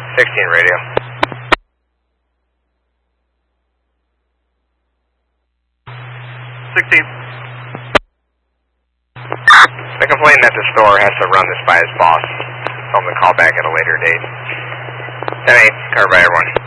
16 radio. 16. The complainant at the store has to run this by his boss. Tell him to call back at a later date. 10-8, covered by everyone.